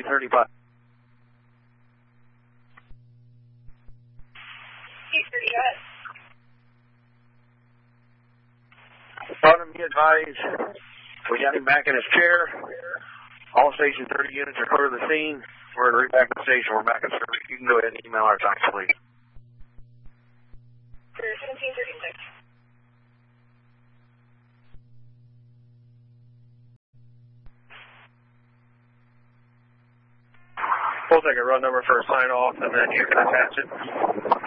835. 830, go ahead. Pardon me, advise. We got him back in his chair. All Station 30 units are clear of the scene. We're at reback the station. We're back in service. You can go ahead and email our tax, please. For 1736. We'll take a run number for a sign off, and then you can attach it.